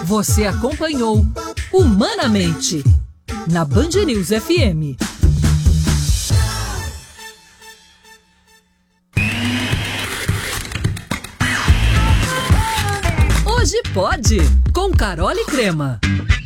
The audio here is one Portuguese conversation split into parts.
Você acompanhou Humanamente na Band News FM. Hoje pode, com Carol e Crema.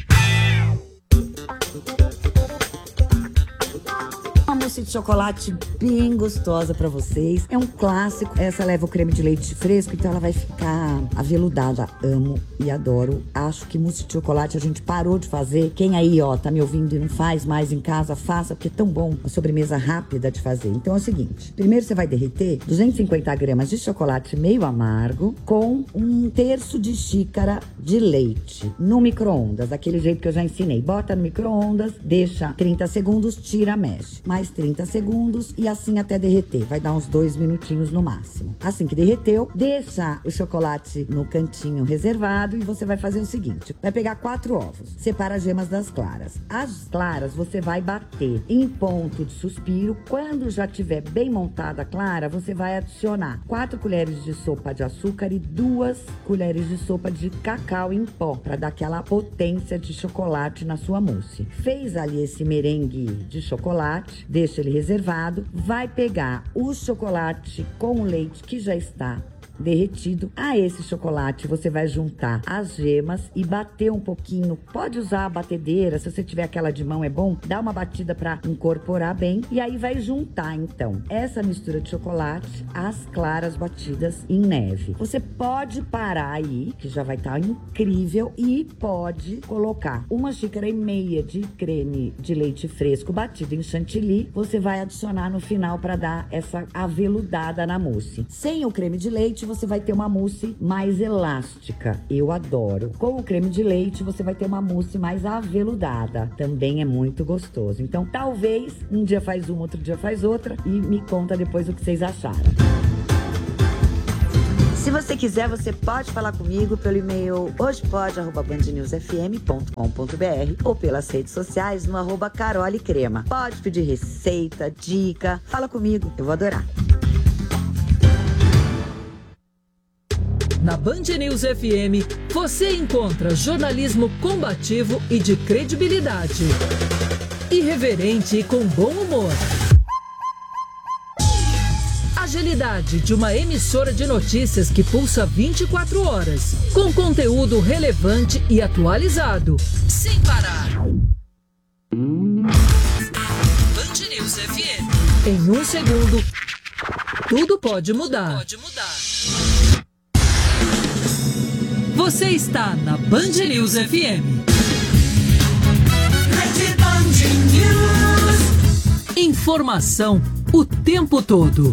Uma mousse de chocolate bem gostosa pra vocês. É um clássico. Essa leva o creme de leite fresco, então ela vai ficar aveludada. Amo e adoro. Acho que mousse de chocolate a gente parou de fazer. Quem aí, ó, tá me ouvindo e não faz mais em casa, faça, porque é tão bom. Uma sobremesa rápida de fazer. Então é o seguinte. Primeiro você vai derreter 250 gramas de chocolate meio amargo com 1/3 de xícara de leite no micro-ondas, daquele jeito que eu já ensinei. Bota no micro-ondas, deixa 30 segundos, tira, mexe. Mais 30 segundos e assim até derreter. Vai dar uns 2 minutinhos no máximo. Assim que derreteu, deixa o chocolate no cantinho reservado e você vai fazer o seguinte. Vai pegar 4 ovos, separa as gemas das claras. As claras você vai bater em ponto de suspiro. Quando já tiver bem montada a clara, você vai adicionar 4 colheres de sopa de açúcar e 2 colheres de sopa de cacau em pó, para dar aquela potência de chocolate na sua mousse. Fez ali esse merengue de chocolate, deixa ele reservado, vai pegar o chocolate com o leite que já está derretido. A esse chocolate você vai juntar as gemas e bater um pouquinho. Pode usar a batedeira, se você tiver aquela de mão é bom, dá uma batida para incorporar bem e aí vai juntar então essa mistura de chocolate às claras batidas em neve. Você pode parar aí, que já vai estar incrível, e pode colocar 1,5 xícaras de creme de leite fresco batido em chantilly. Você vai adicionar no final para dar essa aveludada na mousse. Sem o creme de leite você vai ter uma mousse mais elástica. Eu adoro. Com o creme de leite, você vai ter uma mousse mais aveludada. Também é muito gostoso. Então, talvez, um dia faz uma, outro dia faz outra. E me conta depois o que vocês acharam. Se você quiser, você pode falar comigo pelo e-mail hojepode@bandnewsfm.com.br ou pelas redes sociais no @carolecrema. Pode pedir receita, dica. Fala comigo, eu vou adorar. Na Band News FM, você encontra jornalismo combativo e de credibilidade. Irreverente e com bom humor. Agilidade de uma emissora de notícias que pulsa 24 horas. Com conteúdo relevante e atualizado. Sem parar. Band News FM. Em 1 segundo, tudo pode mudar. Você está na Band News FM. Informação o tempo todo.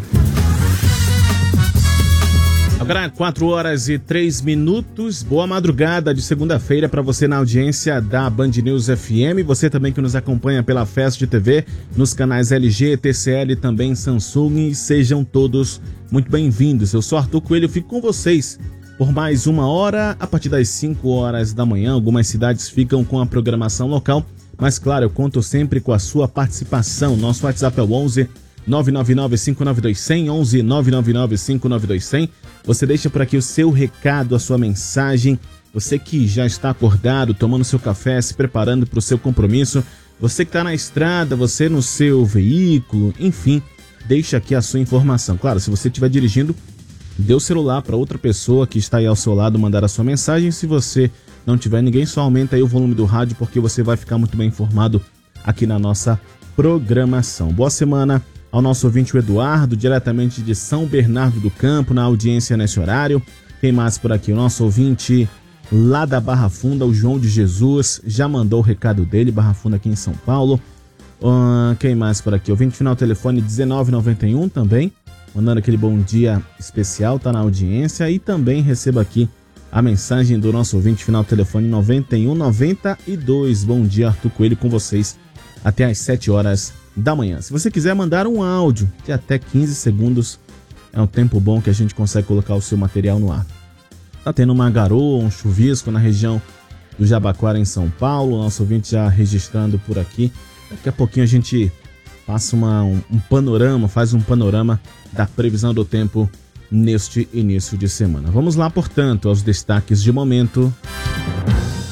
Agora 4h03. Boa madrugada de segunda-feira para você na audiência da Band News FM. Você também que nos acompanha pela Fest TV, nos canais LG, TCL e também Samsung. Sejam todos muito bem-vindos. Eu sou Arthur Coelho, fico com vocês por mais 1 hora, a partir das 5 horas da manhã. Algumas cidades ficam com a programação local, mas claro, eu conto sempre com a sua participação. Nosso WhatsApp é o 11 999-592100, 11 999-592100. Você deixa por aqui o seu recado, a sua mensagem. Você que já está acordado, tomando seu café, se preparando para o seu compromisso. Você que está na estrada, você no seu veículo, enfim, deixa aqui a sua informação. Claro, se você estiver dirigindo, dê o celular para outra pessoa que está aí ao seu lado mandar a sua mensagem. Se você não tiver ninguém, só aumenta aí o volume do rádio, porque você vai ficar muito bem informado aqui na nossa programação. Boa semana ao nosso ouvinte, o Eduardo, diretamente de São Bernardo do Campo, na audiência nesse horário. Quem mais por aqui? O nosso ouvinte lá da Barra Funda, o João de Jesus, já mandou o recado dele, Barra Funda aqui em São Paulo. Quem mais por aqui? Ouvinte final telefone 1991 também, mandando aquele bom dia especial, tá na audiência. E também recebo aqui a mensagem do nosso ouvinte final telefone 9192. Bom dia, Arthur Coelho, com vocês até às 7 horas da manhã. Se você quiser mandar um áudio de até 15 segundos, é um tempo bom que a gente consegue colocar o seu material no ar. Tá tendo uma garoa, um chuvisco na região do Jabaquara, em São Paulo. Nosso ouvinte já registrando por aqui. Daqui a pouquinho a gente passa um panorama, faz um panorama da previsão do tempo neste início de semana. Vamos lá, portanto, aos destaques de momento.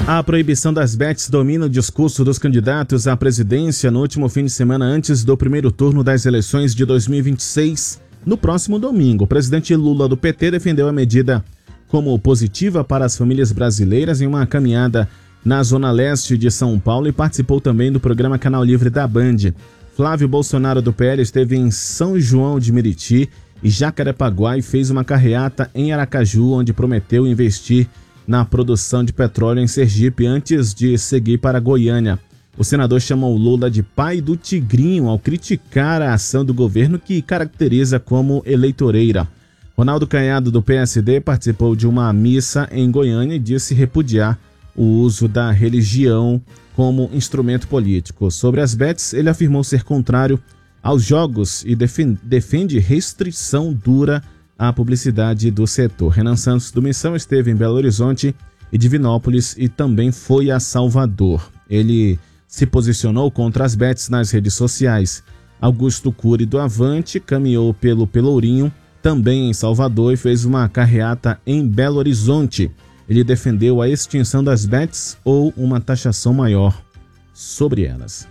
A proibição das bets domina o discurso dos candidatos à presidência no último fim de semana antes do primeiro turno das eleições de 2026. No próximo domingo, o presidente Lula do PT defendeu a medida como positiva para as famílias brasileiras em uma caminhada na zona leste de São Paulo e participou também do programa Canal Livre da Band. Flávio Bolsonaro do PL esteve em São João de Meriti e Jacarepaguá e fez uma carreata em Aracaju, onde prometeu investir na produção de petróleo em Sergipe antes de seguir para Goiânia. O senador chamou Lula de pai do tigrinho ao criticar a ação do governo que caracteriza como eleitoreira. Ronaldo Caiado do PSD participou de uma missa em Goiânia e disse repudiar o uso da religião como instrumento político. Sobre as bets, ele afirmou ser contrário aos jogos e defende restrição dura à publicidade do setor. Renan Santos do Missão esteve em Belo Horizonte e Divinópolis e também foi a Salvador. Ele se posicionou contra as bets nas redes sociais. Augusto Cury do Avante caminhou pelo Pelourinho, também em Salvador, e fez uma carreata em Belo Horizonte. Ele defendeu a extinção das bets ou uma taxação maior sobre elas.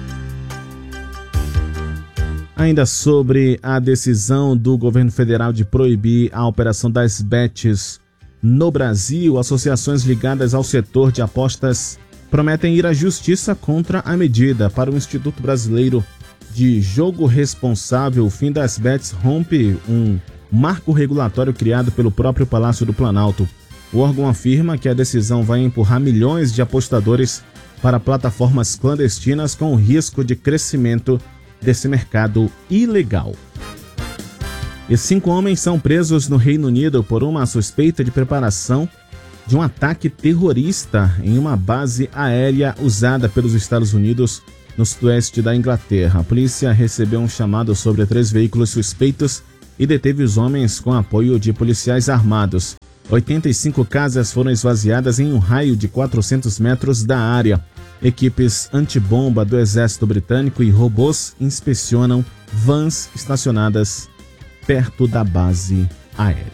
Ainda sobre a decisão do governo federal de proibir a operação das bets no Brasil, associações ligadas ao setor de apostas prometem ir à justiça contra a medida. Para o Instituto Brasileiro de Jogo Responsável, o fim das bets rompe um marco regulatório criado pelo próprio Palácio do Planalto. O órgão afirma que a decisão vai empurrar milhões de apostadores para plataformas clandestinas com o risco de crescimento desse mercado ilegal. E 5 homens são presos no Reino Unido por uma suspeita de preparação de um ataque terrorista em uma base aérea usada pelos Estados Unidos no sudoeste da Inglaterra. A polícia recebeu um chamado sobre 3 veículos suspeitos e deteve os homens com apoio de policiais armados. 85 casas foram esvaziadas em um raio de 400 metros da área. Equipes antibomba do Exército Britânico e robôs inspecionam vans estacionadas perto da base aérea.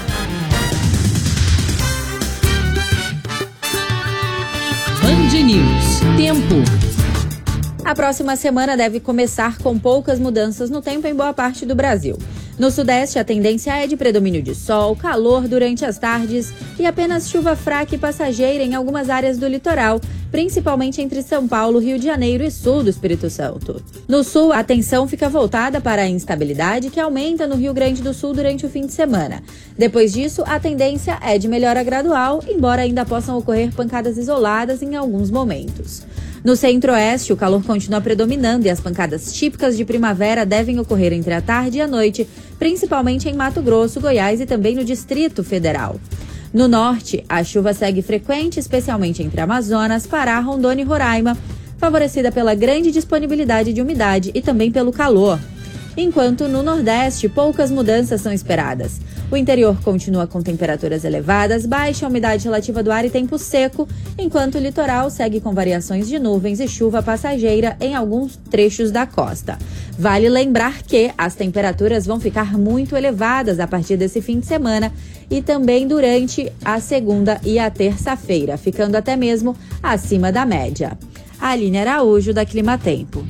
Band News. Tempo. A próxima semana deve começar com poucas mudanças no tempo em boa parte do Brasil. No Sudeste, a tendência é de predomínio de sol, calor durante as tardes e apenas chuva fraca e passageira em algumas áreas do litoral, principalmente entre São Paulo, Rio de Janeiro e sul do Espírito Santo. No sul, a atenção fica voltada para a instabilidade que aumenta no Rio Grande do Sul durante o fim de semana. Depois disso, a tendência é de melhora gradual, embora ainda possam ocorrer pancadas isoladas em alguns momentos. No centro-oeste, o calor continua predominando e as pancadas típicas de primavera devem ocorrer entre a tarde e a noite, principalmente em Mato Grosso, Goiás e também no Distrito Federal. No norte, a chuva segue frequente, especialmente entre Amazonas, Pará, Rondônia e Roraima, favorecida pela grande disponibilidade de umidade e também pelo calor. Enquanto no nordeste, poucas mudanças são esperadas. O interior continua com temperaturas elevadas, baixa umidade relativa do ar e tempo seco, enquanto o litoral segue com variações de nuvens e chuva passageira em alguns trechos da costa. Vale lembrar que as temperaturas vão ficar muito elevadas a partir desse fim de semana e também durante a segunda e a terça-feira, ficando até mesmo acima da média. Aline Araújo, da Climatempo.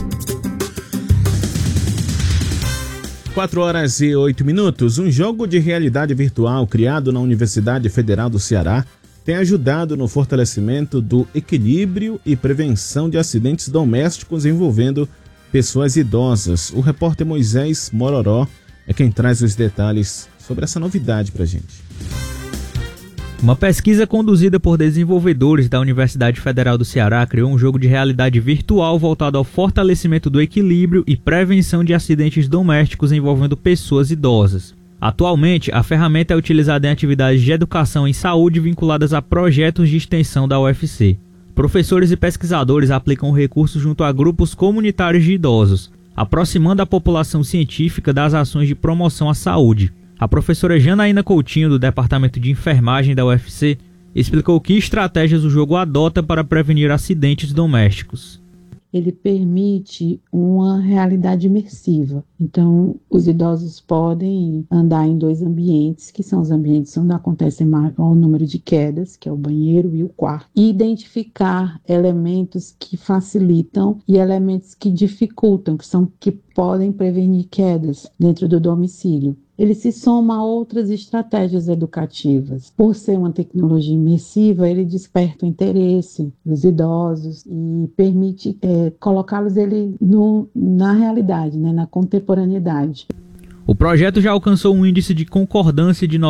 4h08. Um jogo de realidade virtual criado na Universidade Federal do Ceará tem ajudado no fortalecimento do equilíbrio e prevenção de acidentes domésticos envolvendo pessoas idosas. O repórter Moisés Mororó é quem traz os detalhes sobre essa novidade pra gente. Uma pesquisa conduzida por desenvolvedores da Universidade Federal do Ceará criou um jogo de realidade virtual voltado ao fortalecimento do equilíbrio e prevenção de acidentes domésticos envolvendo pessoas idosas. Atualmente, a ferramenta é utilizada em atividades de educação em saúde vinculadas a projetos de extensão da UFC. Professores e pesquisadores aplicam o recurso junto a grupos comunitários de idosos, aproximando a população científica das ações de promoção à saúde. A professora Janaína Coutinho, do Departamento de Enfermagem da UFC, explicou que estratégias o jogo adota para prevenir acidentes domésticos. ele permite uma realidade imersiva. Então, os idosos podem andar em 2 ambientes, que são os ambientes onde acontece maior número de quedas, que é o banheiro e o quarto, e identificar elementos que facilitam e elementos que dificultam, que podem prevenir quedas dentro do domicílio. Ele se soma a outras estratégias educativas. Por ser uma tecnologia imersiva, ele desperta o interesse dos idosos e permite colocá-los na realidade, né, na contemporaneidade. O projeto já alcançou um índice de concordância de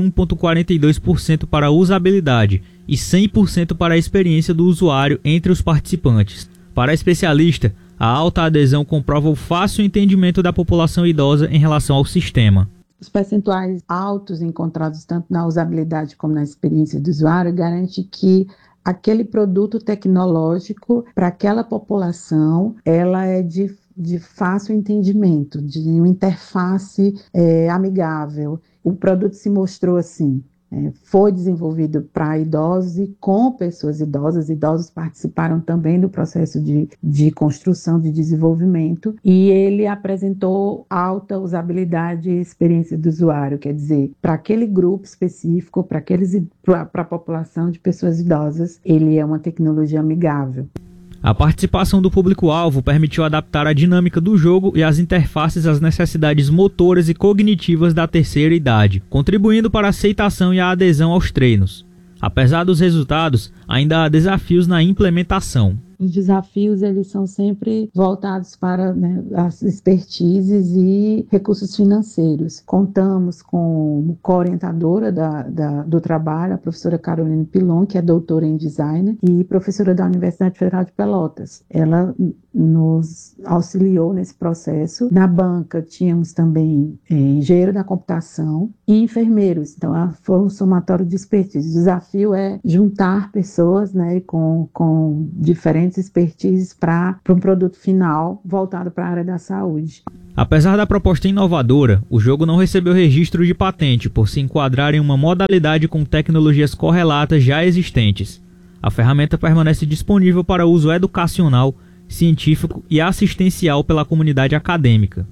91,42% para a usabilidade e 100% para a experiência do usuário entre os participantes. Para a especialista, a alta adesão comprova o fácil entendimento da população idosa em relação ao sistema. Os percentuais altos encontrados tanto na usabilidade como na experiência do usuário garante que aquele produto tecnológico para aquela população ela é de fácil entendimento, de uma interface amigável. O produto se mostrou assim. Foi desenvolvido para idosos e com pessoas idosas. Idosos participaram também do processo de construção, de desenvolvimento, e ele apresentou alta usabilidade e experiência do usuário, quer dizer, para aquele grupo específico, para a população de pessoas idosas, ele é uma tecnologia amigável. A participação do público-alvo permitiu adaptar a dinâmica do jogo e as interfaces às necessidades motoras e cognitivas da terceira idade, contribuindo para a aceitação e a adesão aos treinos. Apesar dos resultados, ainda há desafios na implementação. Os desafios eles são sempre voltados para as expertises e recursos financeiros. Contamos com co-orientadora do trabalho, a professora Caroline Pilon, que é doutora em design e professora da Universidade Federal de Pelotas. Ela nos auxiliou nesse processo. Na banca tínhamos também engenheiro da computação e enfermeiros. Então foi um somatório de expertises. O desafio é juntar pessoas com diferentes expertises para um produto final voltado para a área da saúde. Apesar da proposta inovadora, o jogo não recebeu registro de patente por se enquadrar em uma modalidade com tecnologias correlatas já existentes. A ferramenta permanece disponível para uso educacional, científico e assistencial pela comunidade acadêmica.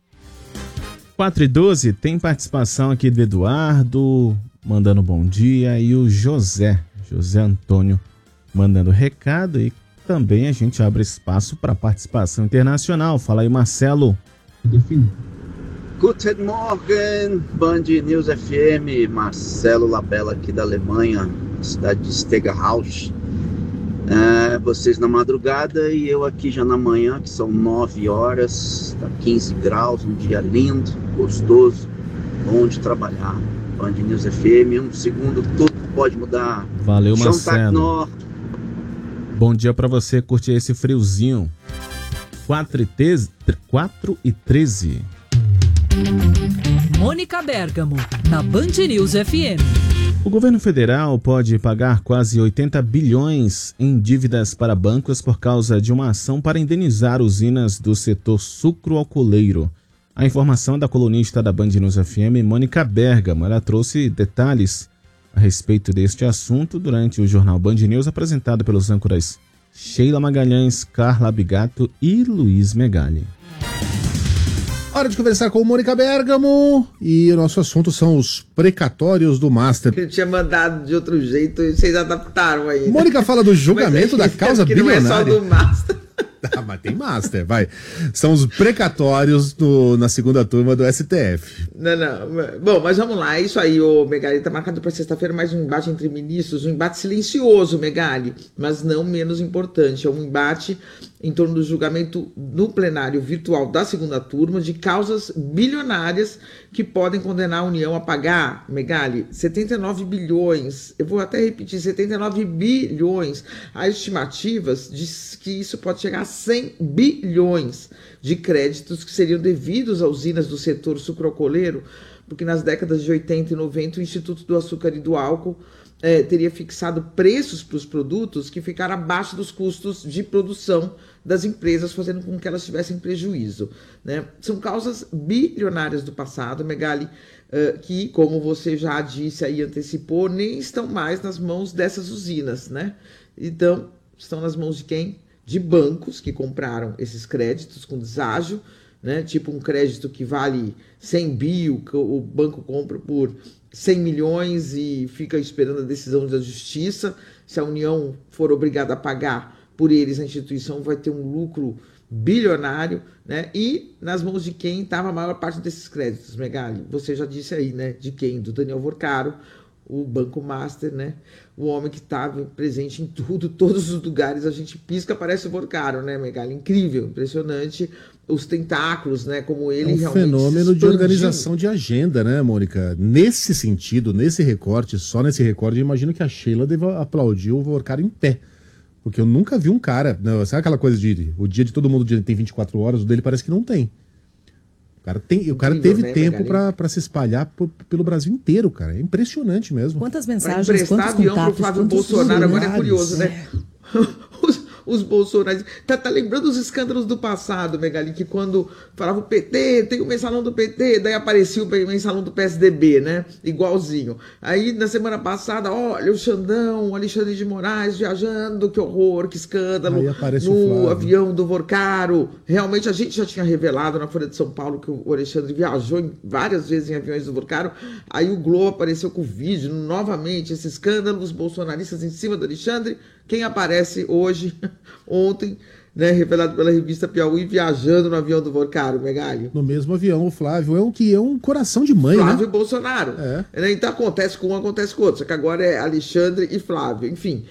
4:12, tem participação aqui do Eduardo, mandando bom dia, e o José Antônio mandando recado, e também a gente abre espaço para participação internacional. Fala aí, Marcelo. Guten Morgen, Band News FM, Marcelo Labella aqui da Alemanha, cidade de Stegerhaus. Vocês na madrugada e eu aqui já na manhã, que são 9 horas, tá 15 graus, um dia lindo, gostoso, bom de trabalhar. Band News FM, um segundo, tudo pode mudar. Valeu, Marcelo. Bom dia para você, curtir esse friozinho. 4:13. Mônica Bergamo, na Band News FM. O governo federal pode pagar quase 80 bilhões em dívidas para bancos por causa de uma ação para indenizar usinas do setor sucroalcooleiro. A informação é da colunista da Band News FM, Mônica Bergamo. Ela trouxe detalhes a respeito deste assunto durante o jornal Band News, apresentado pelos âncoras Sheila Magalhães, Carla Bigato e Luiz Megali. Hora de conversar com Mônica Bergamo, e o nosso assunto são os precatórios do Master. Eu tinha mandado de outro jeito e vocês adaptaram aí. Mônica fala do julgamento da causa bilionária. Não é só do Master. Mas tem Master, vai. São os precatórios na segunda turma do STF. Não. Bom, mas vamos lá. É isso aí, ô Megali. Tá marcado para sexta-feira mais um embate entre ministros. Um embate silencioso, Megali, mas não menos importante. É um embate em torno do julgamento no plenário virtual da segunda turma de causas bilionárias que podem condenar a União a pagar, Megali, 79 bilhões. Eu vou até repetir, 79 bilhões. Há estimativas de que isso pode chegar a 100 bilhões de créditos que seriam devidos a usinas do setor sucroalcooleiro, porque nas décadas de 80 e 90 o Instituto do Açúcar e do Álcool teria fixado preços para os produtos que ficaram abaixo dos custos de produção das empresas, fazendo com que elas tivessem prejuízo, né? São causas bilionárias do passado, Megali, que, como você já disse aí, antecipou, nem estão mais nas mãos dessas usinas, né? Então, estão nas mãos de quem? de bancos que compraram esses créditos com deságio, né? Tipo um crédito que vale 100 bi, o banco compra por 100 milhões e fica esperando a decisão da justiça. Se a União for obrigada a pagar por eles, a instituição vai ter um lucro bilionário, né? E nas mãos de quem estava a maior parte desses créditos, Megali? Você já disse aí, né? De quem? Do Daniel Vorcaro, o Banco Master, né? O homem que estava presente em tudo, todos os lugares, a gente pisca, aparece o Vorcaro, né, Megali? Incrível, impressionante, os tentáculos, né? Como ele realmente fenômeno de organização de agenda, né, Mônica? Nesse sentido, nesse recorte, só nesse recorte, eu imagino que a Sheila deve aplaudir o Vorcaro em pé. Porque eu nunca vi um cara, não, sabe aquela coisa de o dia de todo mundo tem 24 horas, o dele parece que não tem. O cara teve, né, tempo para se espalhar pelo Brasil inteiro, cara. É impressionante mesmo. Quantas mensagens, pra emprestar quantos avião contatos, pro Flávio Bolsonaro, agora é curioso, né? Os bolsonaristas. Tá lembrando os escândalos do passado, Megali, que quando falava o PT, tem o mensalão do PT, daí aparecia o mensalão do PSDB, né? Igualzinho. Aí, na semana passada, olha o Xandão, o Alexandre de Moraes viajando, que horror, que escândalo, no avião do Vorcaro. Realmente, a gente já tinha revelado na Folha de São Paulo que o Alexandre viajou várias vezes em aviões do Vorcaro. Aí o Globo apareceu com o vídeo, novamente, esse escândalo, os bolsonaristas em cima do Alexandre. Quem aparece hoje, ontem, né, revelado pela revista Piauí, viajando no avião do Vorcaro, Megali? No mesmo avião, o Flávio é um coração de mãe, Flávio né? Bolsonaro. Então acontece com um, acontece com outro, só que agora é Alexandre e Flávio, enfim.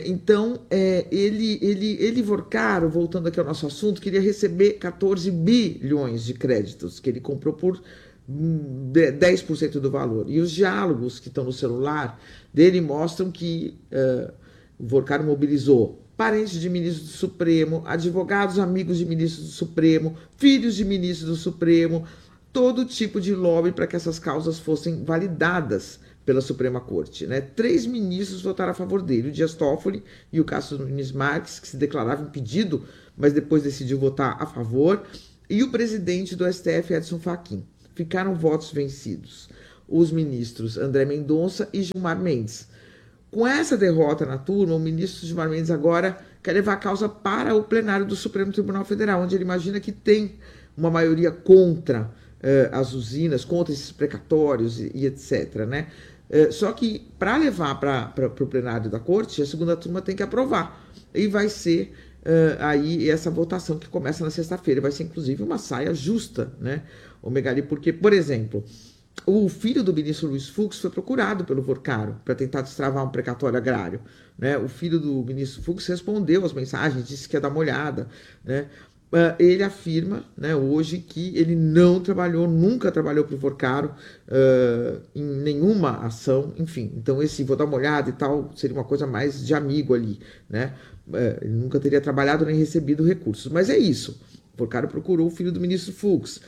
Ele, Vorcaro, voltando aqui ao nosso assunto, queria receber 14 bilhões de créditos, que ele comprou por 10% do valor. E os diálogos que estão no celular dele mostram que o Vorcaro mobilizou parentes de ministros do Supremo, advogados amigos de ministros do Supremo, filhos de ministros do Supremo, todo tipo de lobby para que essas causas fossem validadas pela Suprema Corte, né? 3 ministros votaram a favor dele, o Dias Toffoli e o Cássio Nunes Marques, que se declarava impedido, mas depois decidiu votar a favor, e o presidente do STF, Edson Fachin. Ficaram votos vencidos. Os ministros André Mendonça e Gilmar Mendes. Com essa derrota na turma, o ministro Gilmar Mendes agora quer levar a causa para o plenário do Supremo Tribunal Federal, onde ele imagina que tem uma maioria contra as usinas, contra esses precatórios e etc. Né? Só que para levar para o plenário da Corte, a segunda turma tem que aprovar. E vai ser aí essa votação que começa na sexta-feira. Vai ser inclusive uma saia justa, né, o Megali, porque, por exemplo, o filho do ministro Luiz Fux foi procurado pelo Vorcaro para tentar destravar um precatório agrário, né? O filho do ministro Fux respondeu às mensagens, disse que ia dar uma olhada, né? Ele afirma, né, hoje que ele não trabalhou, nunca trabalhou para o Vorcaro em nenhuma ação, enfim. Então esse vou dar uma olhada e tal seria uma coisa mais de amigo ali, né? Ele nunca teria trabalhado nem recebido recursos, mas é isso. O Vorcaro procurou o filho do ministro Fux.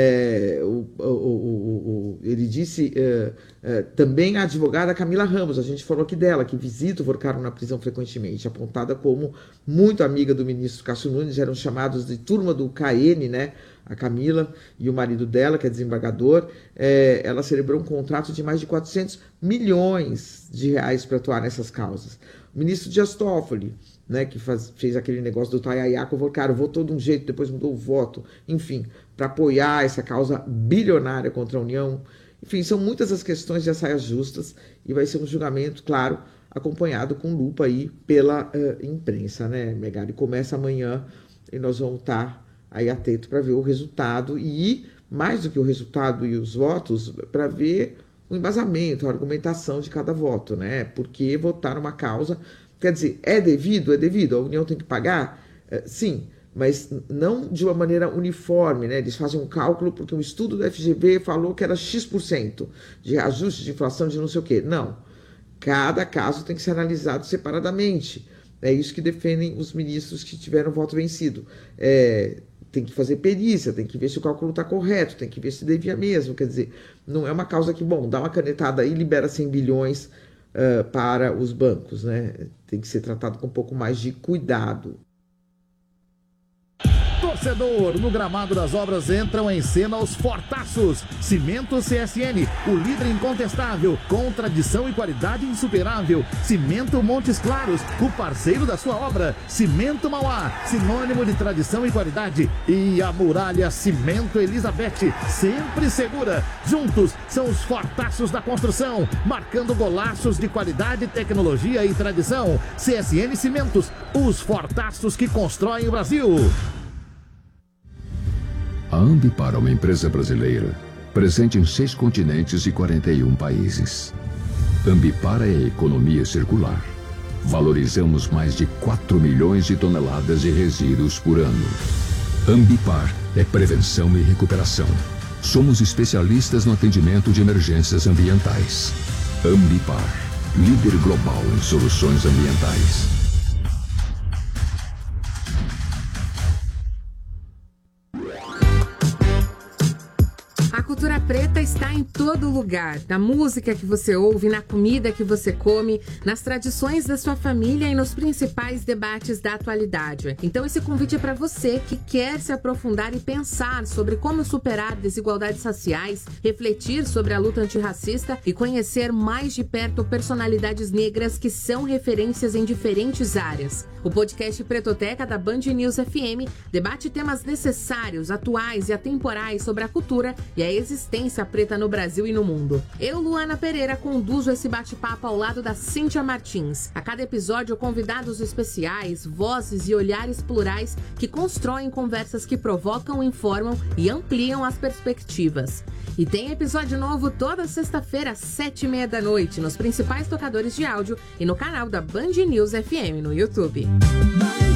Ele disse também a advogada Camila Ramos, a gente falou aqui dela, que visita o Vorcaro na prisão frequentemente, apontada como muito amiga do ministro Cássio Nunes, eram chamados de turma do KN, né? A Camila e o marido dela, que é desembargador, ela celebrou um contrato de mais de 400 milhões de reais para atuar nessas causas. O ministro Dias Toffoli, né, que fez aquele negócio do Tayayá com o Vorcaro, votou de um jeito, depois mudou o voto, enfim, para apoiar essa causa bilionária contra a União. Enfim, são muitas as questões de saias justas e vai ser um julgamento, claro, acompanhado com lupa aí pela imprensa, né, Megali? Começa amanhã e nós vamos estar aí atento para ver o resultado e, mais do que o resultado e os votos, para ver o embasamento, a argumentação de cada voto, né? Porque votar uma causa, quer dizer, é devido? É devido, a União tem que pagar? Sim, mas não de uma maneira uniforme, né? Eles fazem um cálculo porque um estudo do FGV falou que era X% de ajuste de inflação de não sei o quê. Não, cada caso tem que ser analisado separadamente. É isso que defendem os ministros que tiveram voto vencido. Tem que fazer perícia, tem que ver se o cálculo está correto, tem que ver se devia mesmo. Quer dizer, não é uma causa que, bom, dá uma canetada aí e libera 100 bilhões para os bancos, né? Tem que ser tratado com um pouco mais de cuidado. Torcedor, no gramado das obras entram em cena os fortaços. Cimento CSN, o líder incontestável, com tradição e qualidade insuperável. Cimento Montes Claros, o parceiro da sua obra. Cimento Mauá, sinônimo de tradição e qualidade. E a Muralha Cimento Elizabeth, sempre segura. Juntos são os fortaços da construção, marcando golaços de qualidade, tecnologia e tradição. CSN Cimentos, os fortaços que constroem o Brasil. A Ambipar é uma empresa brasileira, presente em 6 continentes e 41 países. Ambipar é a economia circular. Valorizamos mais de 4 milhões de toneladas de resíduos por ano. Ambipar é prevenção e recuperação. Somos especialistas no atendimento de emergências ambientais. Ambipar, líder global em soluções ambientais. A cultura preta está em todo lugar, na música que você ouve, na comida que você come, nas tradições da sua família e nos principais debates da atualidade. Então esse convite é para você que quer se aprofundar e pensar sobre como superar desigualdades raciais, refletir sobre a luta antirracista e conhecer mais de perto personalidades negras que são referências em diferentes áreas. O podcast Pretoteca da Band News FM debate temas necessários, atuais e atemporais sobre a cultura e a existência preta no Brasil e no mundo. Eu, Luana Pereira, conduzo esse bate-papo ao lado da Cíntia Martins. A cada episódio, convidados especiais, vozes e olhares plurais que constroem conversas que provocam, informam e ampliam as perspectivas. E tem episódio novo toda sexta-feira às 7h30 da noite nos principais tocadores de áudio e no canal da Band News FM no YouTube.